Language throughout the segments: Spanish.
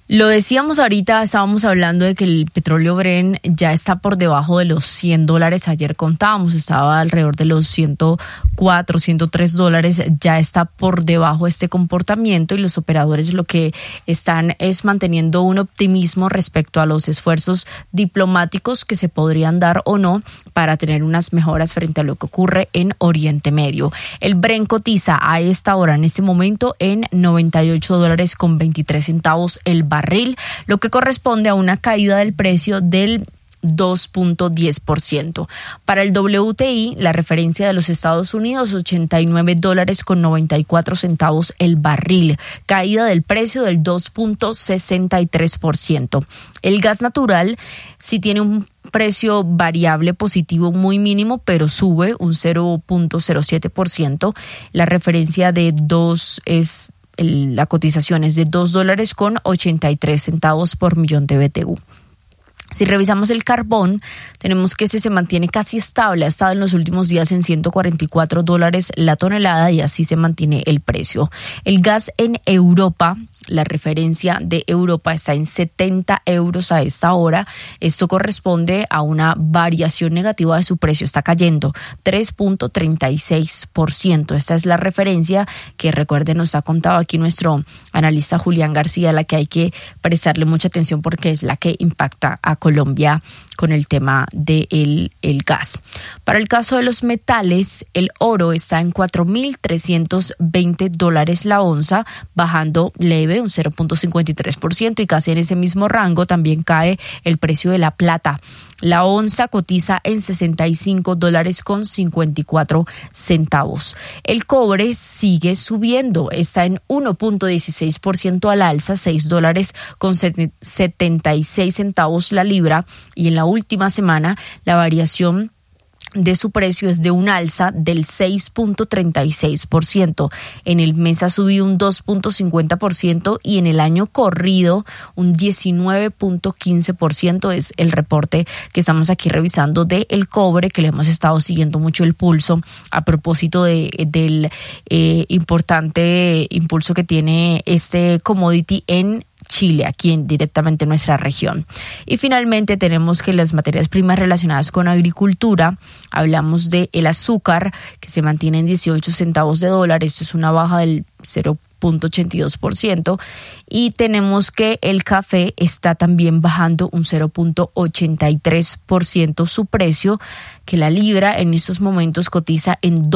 Lo decíamos ahorita, estábamos hablando de que el petróleo Brent ya está por debajo de los $100. Ayer contábamos, estaba alrededor de los $104, $103. Ya está por debajo este comportamiento y los operadores lo que están es manteniendo un optimismo respecto a los esfuerzos diplomáticos que se podrían dar o no para tener unas mejoras frente a lo que ocurre en Oriente Medio. El Brent cotiza a esta hora, en este momento, en $98.23 el barril, lo que corresponde a una caída del precio del 2.10%. Para el WTI, la referencia de los Estados Unidos, $89.94 el barril, caída del precio del 2.63%. El gas natural sí tiene un precio variable positivo muy mínimo, pero sube un 0.07%. La referencia de la cotización es de $2.83 por millón de BTU. Si revisamos el carbón, tenemos que se mantiene casi estable, ha estado en los últimos días en $144 la tonelada y así se mantiene el precio. El gas en Europa, la referencia de Europa está en 70 euros a esta hora. Esto corresponde a una variación negativa de su precio, está cayendo 3.36%. Esta es la referencia que, recuerden, nos ha contado aquí nuestro analista Julián García, la que hay que prestarle mucha atención porque es la que impacta a Colombia con el tema del gas. Para el caso de los metales, el oro está en $4.320 la onza, bajando leve un 0.53%, y casi en ese mismo rango también cae el precio de la plata. La onza cotiza en $65.54. El cobre sigue subiendo, está en 1.16% al alza, $6.76 la libra, y en la última semana la variación de su precio es de un alza del 6.36%. En el mes ha subido un 2.50% y en el año corrido un 19.15%. Es el reporte que estamos aquí revisando del cobre, que le hemos estado siguiendo mucho el pulso a propósito del importante impulso que tiene este commodity en Chile, aquí directamente en nuestra región. Y finalmente tenemos que las materias primas relacionadas con agricultura, hablamos de el azúcar, que se mantiene en 18 centavos de dólar. Esto es una baja del 0.82%, y tenemos que el café está también bajando un 0.83% su precio, que la libra en estos momentos cotiza en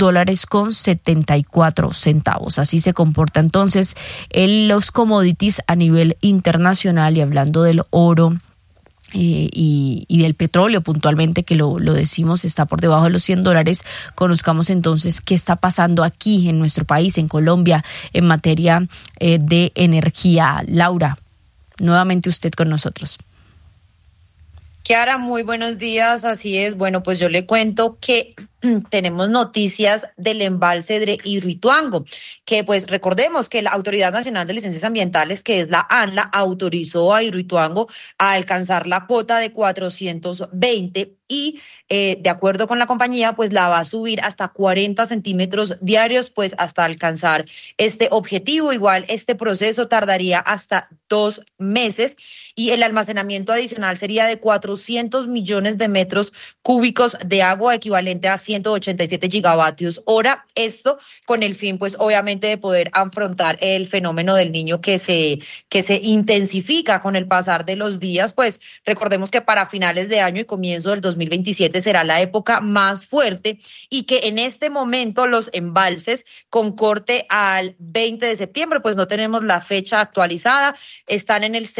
$2.74. Así se comporta entonces los commodities a nivel internacional. Y hablando del oro y del petróleo puntualmente, que lo decimos, está por debajo de los $100. Conozcamos entonces qué está pasando aquí en nuestro país, en Colombia, en materia de energía. Laura, nuevamente usted con nosotros. Kiara, muy buenos días, así es. Bueno, pues yo le cuento que tenemos noticias del embalse de Hidroituango, que pues recordemos que la Autoridad Nacional de Licencias Ambientales, que es la ANLA, autorizó a Hidroituango a alcanzar la cuota de 420 y de acuerdo con la compañía, pues la va a subir hasta 40 centímetros diarios, pues hasta alcanzar este objetivo. Igual este proceso tardaría hasta 2 meses y el almacenamiento adicional sería de 400 millones de metros cúbicos de agua, equivalente a 187 gigavatios hora. Esto con el fin, pues obviamente, de poder afrontar el fenómeno del Niño que se intensifica con el pasar de los días. Pues recordemos que para finales de año y comienzo del 2027 será la época más fuerte, y que en este momento los embalses con corte al 20 de septiembre, pues no tenemos la fecha actualizada, están en el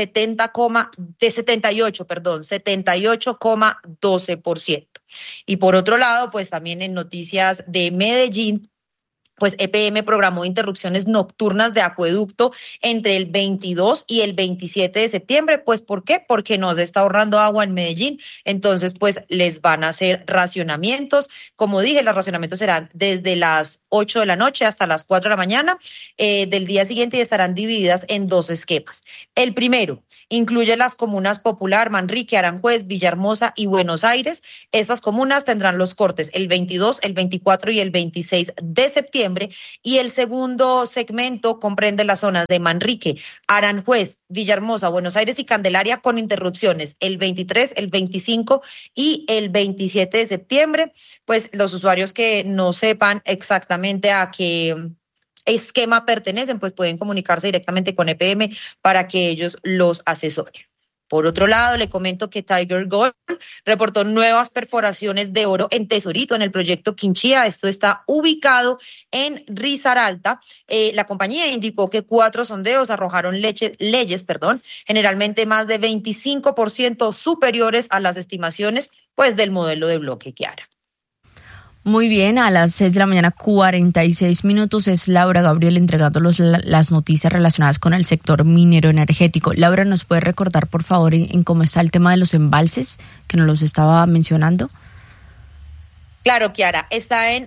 78,12%. Y por otro lado, pues también en noticias de Medellín, pues EPM programó interrupciones nocturnas de acueducto entre el 22 y el 27 de septiembre. Pues, ¿por qué? Porque no se está ahorrando agua en Medellín. Entonces, pues les van a hacer racionamientos. Como dije, los racionamientos serán desde las 8 de la noche hasta las 4 de la mañana del día siguiente, y estarán divididas en 2 esquemas. El primero incluye las comunas Popular, Manrique, Aranjuez, Villahermosa y Buenos Aires. Estas comunas tendrán los cortes el 22, el 24 y el 26 de septiembre. septiembre, y el segundo segmento comprende las zonas de Manrique, Aranjuez, Villahermosa, Buenos Aires y Candelaria, con interrupciones el 23, el 25 y el 27 de septiembre. Pues los usuarios que no sepan exactamente a qué esquema pertenecen, pues pueden comunicarse directamente con EPM para que ellos los asesoren. Por otro lado, le comento que Tiger Gold reportó nuevas perforaciones de oro en Tesorito, en el proyecto Quinchía. Esto está ubicado en Risaralda. La compañía indicó que 4 sondeos arrojaron leyes, generalmente más de 25% superiores a las estimaciones pues del modelo de bloque Chiara. Muy bien, a las 6 de la mañana 46 minutos es Laura Gabriel entregando las noticias relacionadas con el sector minero energético. Laura, ¿nos puede recordar por favor en cómo está el tema de los embalses que nos los estaba mencionando? Claro, Chiara, está en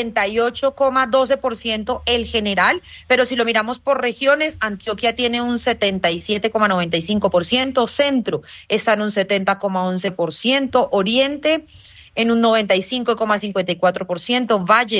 78,12% el general, pero si lo miramos por regiones, Antioquia tiene un 77,95%, Centro está en un 70,11%, Oriente en un 95,54%, Valle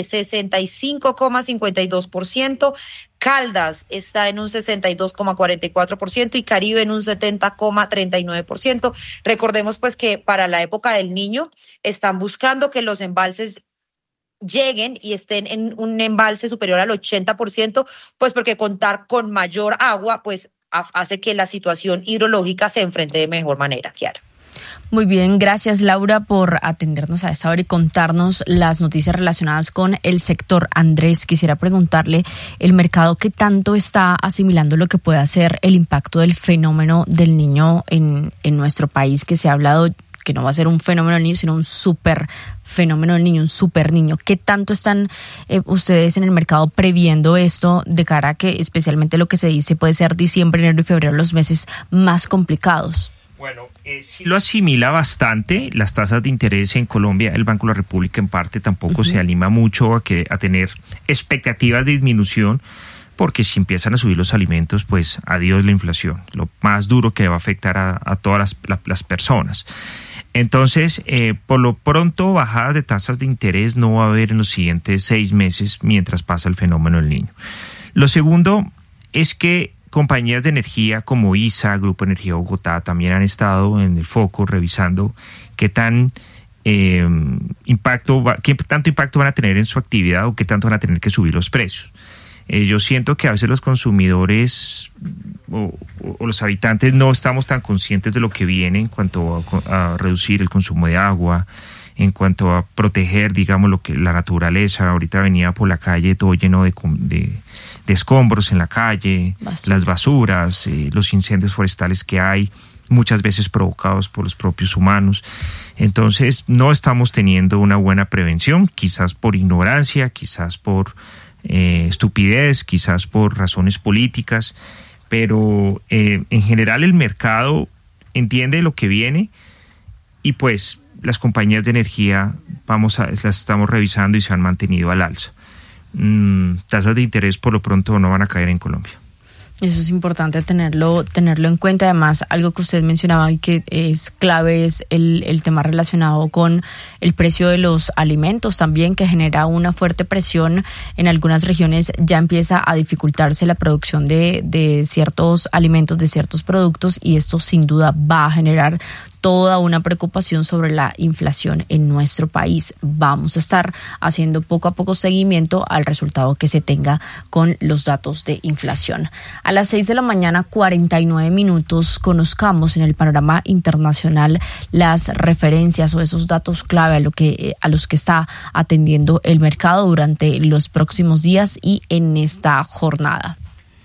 65,52%, Caldas está en un 62,44% y Caribe en un 70,39%. Recordemos pues que para la época del Niño están buscando que los embalses lleguen y estén en un embalse superior al 80%, pues porque contar con mayor agua pues hace que la situación hidrológica se enfrente de mejor manera, Chiara. Muy bien, gracias Laura por atendernos a esta hora y contarnos las noticias relacionadas con el sector. Andrés, quisiera preguntarle, ¿el mercado qué tanto está asimilando lo que puede hacer el impacto del fenómeno del Niño en nuestro país, que se ha hablado que no va a ser un fenómeno del Niño, sino un super fenómeno del Niño, un super niño? ¿Qué tanto están ustedes en el mercado previendo esto de cara a que especialmente lo que se dice puede ser diciembre, enero y febrero los meses más complicados? Bueno, sí lo asimila bastante. Las tasas de interés en Colombia, el Banco de la República en parte tampoco se anima mucho a tener expectativas de disminución, porque si empiezan a subir los alimentos, pues adiós la inflación, lo más duro que va a afectar a todas las personas. Entonces, por lo pronto, bajadas de tasas de interés no va a haber en los siguientes 6 meses mientras pasa el fenómeno del Niño. Lo segundo es que compañías de energía como ISA, Grupo Energía Bogotá, también han estado en el foco revisando qué tanto impacto van a tener en su actividad o qué tanto van a tener que subir los precios. Yo siento que a veces los consumidores o los habitantes no estamos tan conscientes de lo que viene en cuanto a reducir el consumo de agua, en cuanto a proteger, digamos, la naturaleza. Ahorita venía por la calle todo lleno de escombros en la calle, las basuras, los incendios forestales que hay, muchas veces provocados por los propios humanos. Entonces no estamos teniendo una buena prevención, quizás por ignorancia, quizás por estupidez, quizás por razones políticas, pero en general el mercado entiende lo que viene y pues las compañías de energía las estamos revisando y se han mantenido al alza. Tasas de interés por lo pronto no van a caer en Colombia. Eso es importante tenerlo en cuenta. Además, algo que usted mencionaba y que es clave es el tema relacionado con el precio de los alimentos también, que genera una fuerte presión. En algunas regiones ya empieza a dificultarse la producción de ciertos alimentos, de ciertos productos, y esto sin duda va a generar toda una preocupación sobre la inflación en nuestro país. Vamos a estar haciendo poco a poco seguimiento al resultado que se tenga con los datos de inflación. A las 6 de la mañana, 49 minutos, conozcamos en el panorama internacional las referencias o esos datos clave a los que está atendiendo el mercado durante los próximos días y en esta jornada.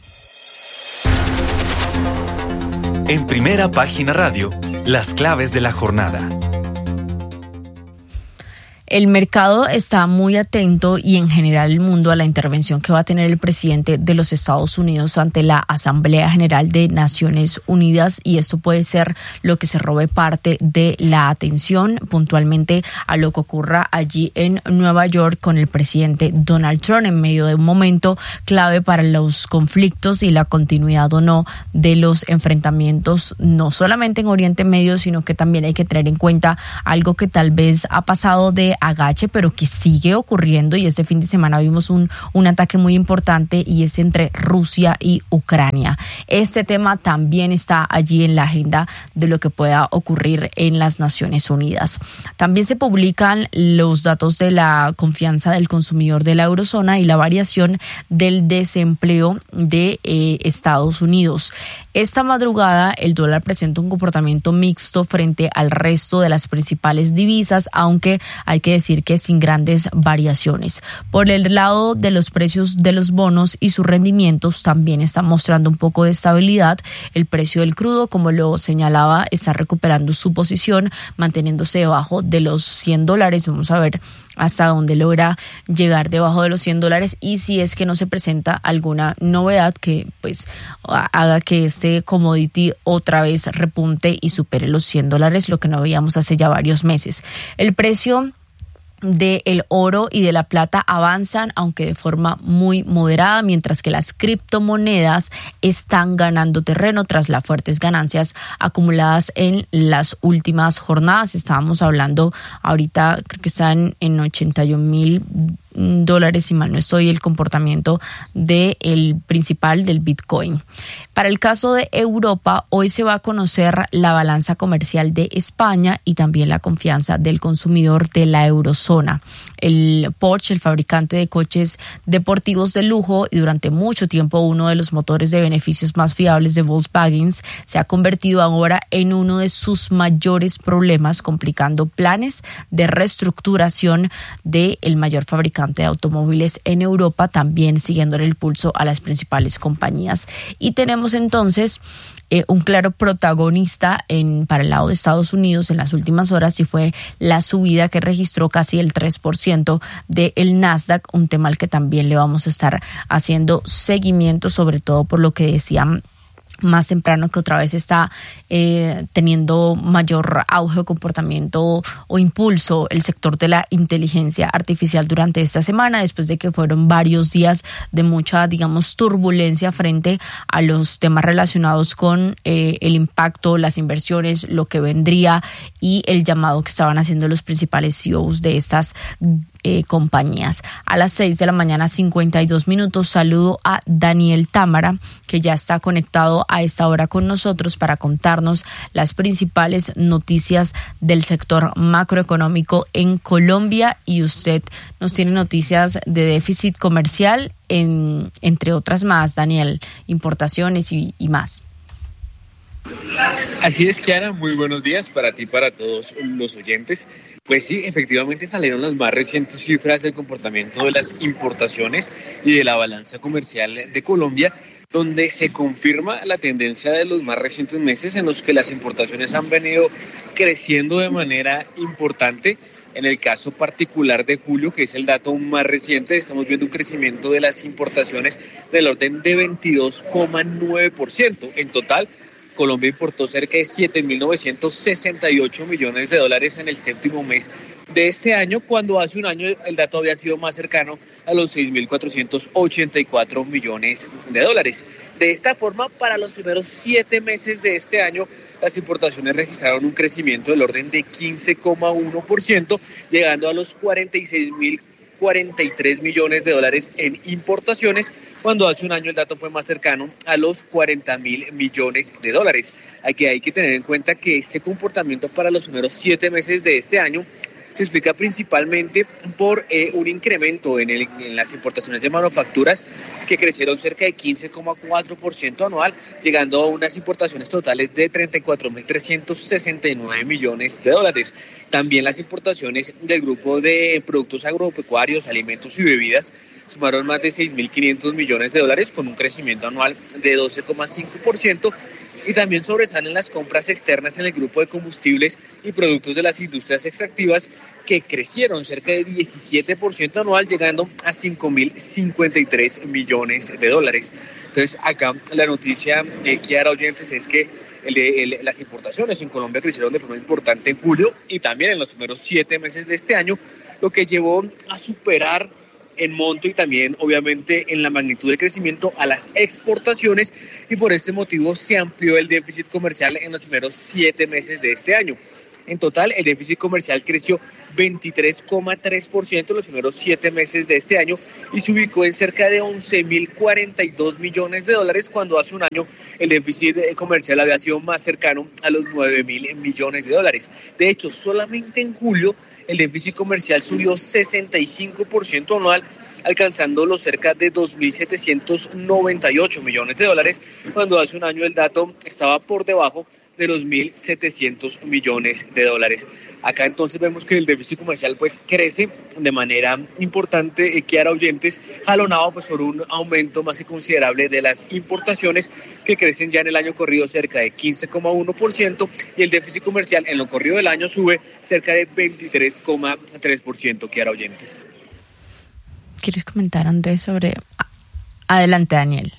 En Primera Página Radio, las claves de la jornada. El mercado está muy atento y en general el mundo a la intervención que va a tener el presidente de los Estados Unidos ante la Asamblea General de Naciones Unidas, y esto puede ser lo que se robe parte de la atención puntualmente a lo que ocurra allí en Nueva York con el presidente Donald Trump en medio de un momento clave para los conflictos y la continuidad o no de los enfrentamientos, no solamente en Oriente Medio, sino que también hay que tener en cuenta algo que tal vez ha pasado de agache, pero que sigue ocurriendo, y este fin de semana vimos un ataque muy importante, y es entre Rusia y Ucrania. Este tema también está allí en la agenda de lo que pueda ocurrir en las Naciones Unidas. También se publican los datos de la confianza del consumidor de la eurozona y la variación del desempleo de Estados Unidos. Esta madrugada el dólar presenta un comportamiento mixto frente al resto de las principales divisas, aunque hay que decir que sin grandes variaciones. Por el lado de los precios de los bonos y sus rendimientos también está mostrando un poco de estabilidad. El precio del crudo, como lo señalaba, está recuperando su posición, manteniéndose debajo de los $100. Vamos a ver hasta dónde logra llegar debajo de los $100, y si es que no se presenta alguna novedad que pues haga que este commodity otra vez repunte y supere los $100, lo que no veíamos hace ya varios meses. El precio del oro y de la plata avanzan, aunque de forma muy moderada, mientras que las criptomonedas están ganando terreno tras las fuertes ganancias acumuladas en las últimas jornadas. Estábamos hablando ahorita, creo que están en $81,000, si mal no estoy, el comportamiento del principal del Bitcoin. Para el caso de Europa, hoy se va a conocer la balanza comercial de España y también la confianza del consumidor de la eurozona. El Porsche, el fabricante de coches deportivos de lujo y durante mucho tiempo uno de los motores de beneficios más fiables de Volkswagen, se ha convertido ahora en uno de sus mayores problemas, complicando planes de reestructuración del mayor fabricante de automóviles en Europa, también siguiéndole el pulso a las principales compañías. Y tenemos entonces un claro protagonista para el lado de Estados Unidos en las últimas horas, y fue la subida que registró casi el 3% del Nasdaq, un tema al que también le vamos a estar haciendo seguimiento, sobre todo por lo que decían más temprano, que otra vez está teniendo mayor auge o comportamiento o impulso el sector de la inteligencia artificial durante esta semana, después de que fueron varios días de mucha, digamos, turbulencia frente a los temas relacionados con el impacto, las inversiones, lo que vendría y el llamado que estaban haciendo los principales CEOs de estas compañías. A las 6:52 a.m, saludo a Daniel Támara, que ya está conectado a esta hora con nosotros para contarnos las principales noticias del sector macroeconómico en Colombia, y usted nos tiene noticias de déficit comercial, entre otras más, Daniel, importaciones y más. Así es, Kiara, muy buenos días para ti y para todos los oyentes. Pues sí, efectivamente salieron las más recientes cifras del comportamiento de las importaciones y de la balanza comercial de Colombia, donde se confirma la tendencia de los más recientes meses en los que las importaciones han venido creciendo de manera importante. En el caso particular de julio, que es el dato más reciente, estamos viendo un crecimiento de las importaciones del orden de 22,9%. En total, Colombia importó cerca de $7,968 millones en el séptimo mes de este año, cuando hace un año el dato había sido más cercano a los $6,484 millones. De esta forma, para los primeros 7 meses de este año, las importaciones registraron un crecimiento del orden de 15,1%, llegando a los $46,043 millones en importaciones, cuando hace un año el dato fue más cercano a los $40,000 millones. Aquí hay que tener en cuenta que este comportamiento para los primeros 7 meses de este año se explica principalmente por un incremento en las importaciones de manufacturas, que crecieron cerca de 15,4% anual, llegando a unas importaciones totales de $34,369 millones. También las importaciones del grupo de productos agropecuarios, alimentos y bebidas sumaron más de $6,500 millones, con un crecimiento anual de 12,5%. Y también sobresalen las compras externas en el grupo de combustibles y productos de las industrias extractivas, que crecieron cerca de 17% anual, llegando a $5,053 millones. Entonces, acá la noticia, Kiara, oyentes, es que las importaciones en Colombia crecieron de forma importante en julio y también en los primeros 7 meses de este año, lo que llevó a superar en monto y también obviamente en la magnitud del crecimiento a las exportaciones, y por este motivo se amplió el déficit comercial en los primeros 7 meses de este año. En total, el déficit comercial creció 23,3% en los primeros 7 meses de este año y se ubicó en cerca de 11.042 millones de dólares, cuando hace un año el déficit comercial había sido más cercano a los 9.000 millones de dólares. De hecho, solamente en julio el déficit comercial subió 65% anual, alcanzando los cerca de 2.798 millones de dólares, cuando hace un año el dato estaba por debajo de los 1.700 millones de dólares. Acá entonces vemos que el déficit comercial pues crece de manera importante, Kiara oyentes, jalonado pues por un aumento más que considerable de las importaciones, que crecen ya en el año corrido cerca de 15,1%, y el déficit comercial en lo corrido del año sube cerca de 23,3%, Kiara oyentes. ¿Quieres comentar, Andrés, sobre...? Adelante, Daniel.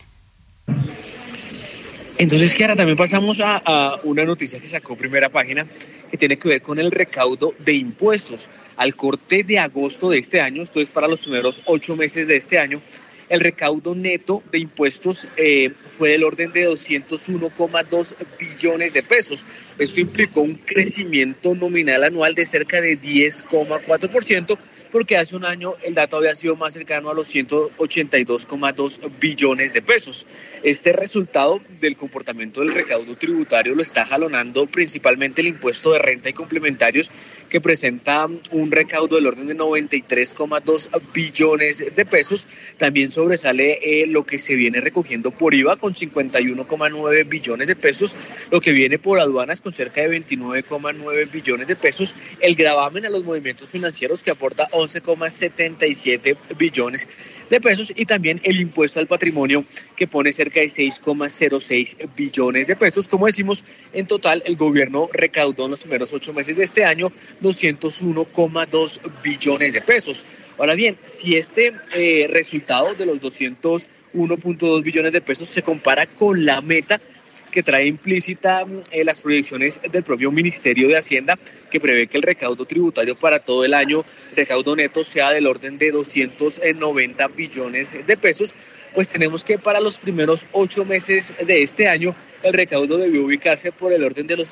Entonces, Kiara, también pasamos a una noticia que sacó Primera Página, que tiene que ver con el recaudo de impuestos. Al corte de agosto de este año, esto es para los primeros 8 meses de este año, el recaudo neto de impuestos fue del orden de 201,2 billones de pesos. Esto implicó un crecimiento nominal anual de cerca de 10,4%, porque hace un año el dato había sido más cercano a los 182,2 billones de pesos. Este resultado del comportamiento del recaudo tributario lo está jalonando principalmente el impuesto de renta y complementarios, que presenta un recaudo del orden de 93,2 billones de pesos. También sobresale lo que se viene recogiendo por IVA con 51,9 billones de pesos, lo que viene por aduanas con cerca de 29,9 billones de pesos, el gravamen a los movimientos financieros que aporta 11,77 billones de pesos, y también el impuesto al patrimonio, que pone cerca de 6,06 billones de pesos. Como decimos, en total el gobierno recaudó en los primeros 8 meses de este año 201,2 billones de pesos. Ahora bien, si este resultado de los 201,2 billones de pesos se compara con la meta que trae implícita las proyecciones del propio Ministerio de Hacienda, que prevé que el recaudo tributario para todo el año, recaudo neto, sea del orden de 290 billones de pesos, pues tenemos que para los primeros 8 meses de este año el recaudo debió ubicarse por el orden de los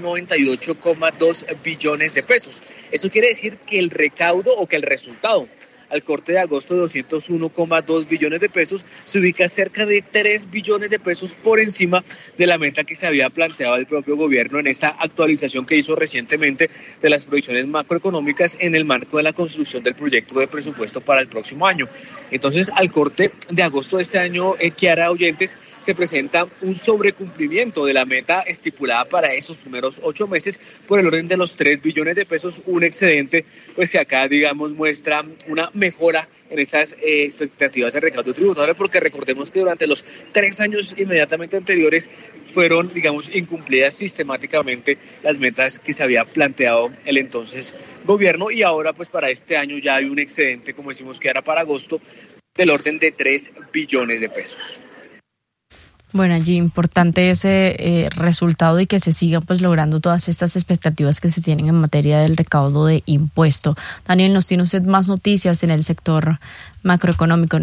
198,2 billones de pesos. Eso quiere decir que el recaudo, o que el resultado al corte de agosto de 201,2 billones de pesos, se ubica cerca de 3 billones de pesos por encima de la meta que se había planteado el propio gobierno en esa actualización que hizo recientemente de las proyecciones macroeconómicas en el marco de la construcción del proyecto de presupuesto para el próximo año. Entonces, al corte de agosto de este año, Kiara oyentes, se presenta un sobrecumplimiento de la meta estipulada para esos primeros 8 meses por el orden de los 3 billones de pesos, un excedente pues que acá, digamos, muestra una mejora en esas expectativas de recaudo tributario, porque recordemos que durante los 3 años inmediatamente anteriores fueron, digamos, incumplidas sistemáticamente las metas que se había planteado el entonces gobierno, y ahora pues para este año ya hay un excedente, como decimos, que era para agosto, del orden de 3 billones de pesos. Bueno, allí importante ese resultado, y que se sigan pues logrando todas estas expectativas que se tienen en materia del recaudo de impuesto. Daniel, ¿nos tiene usted más noticias en el sector macroeconómico?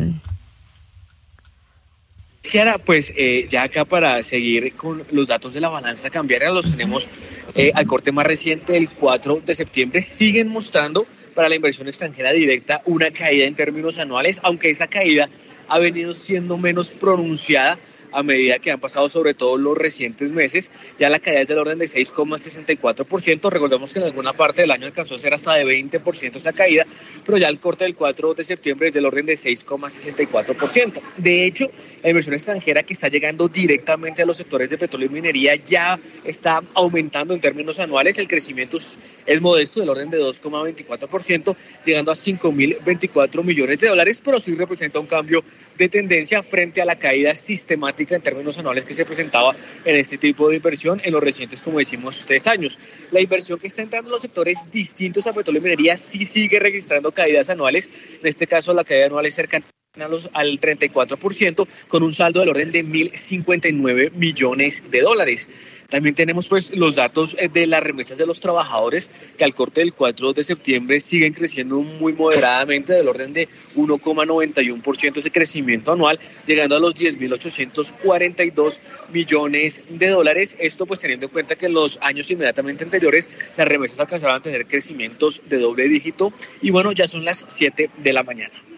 Kiara, pues ya acá para seguir con los datos de la balanza cambiaria, los tenemos al corte más reciente del 4 de septiembre, siguen mostrando para la inversión extranjera directa una caída en términos anuales, aunque esa caída ha venido siendo menos pronunciada a medida que han pasado sobre todo los recientes meses. Ya la caída es del orden de 6,64%. Recordemos que en alguna parte del año alcanzó a ser hasta de 20% esa caída, pero ya el corte del 4 de septiembre es del orden de 6,64%. De hecho, la inversión extranjera que está llegando directamente a los sectores de petróleo y minería ya está aumentando en términos anuales. El crecimiento es modesto, del orden de 2,24%, llegando a 5.024 millones de dólares, pero sí representa un cambio de tendencia frente a la caída sistemática en términos anuales que se presentaba en este tipo de inversión en los recientes, como decimos, 3 años. La inversión que está entrando en los sectores distintos a petróleo y minería sí sigue registrando caídas anuales. En este caso, la caída anual es cercana al 34%, con un saldo del orden de 1.059 millones de dólares. También tenemos pues los datos de las remesas de los trabajadores, que al corte del 4 de septiembre siguen creciendo muy moderadamente, del orden de 1,91% ese crecimiento anual, llegando a los 10.842 millones de dólares. Esto pues teniendo en cuenta que en los años inmediatamente anteriores las remesas alcanzaban a tener crecimientos de doble dígito. Y bueno, ya son las 7 de la mañana.